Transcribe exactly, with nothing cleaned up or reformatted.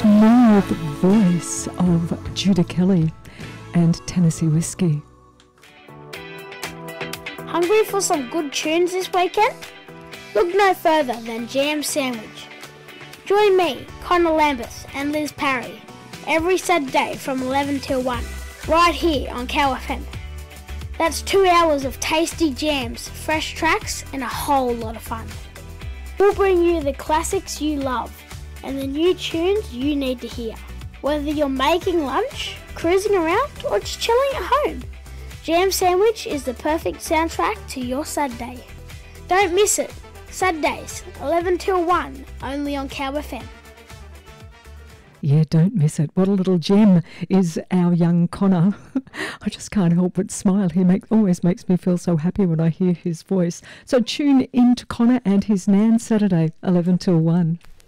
smooth voice of Judah Kelly and Tennessee Whiskey. Hungry for some good tunes this weekend? Look no further than Jam Sandwich. Join me, Connor Lambeth and Liz Parry every Saturday from eleven till one, right here on Cow F M. That's two hours of tasty jams, fresh tracks and a whole lot of fun. We'll bring you the classics you love and the new tunes you need to hear. Whether you're making lunch, cruising around or just chilling at home, Jam Sandwich is the perfect soundtrack to your Saturday. Don't miss it. Saturdays, eleven till one, only on Cow F M. Yeah, don't miss it. What a little gem is our young Connor. I just can't help but smile. He make, always makes me feel so happy when I hear his voice. So tune in to Connor and his Nan Saturday, eleven till one.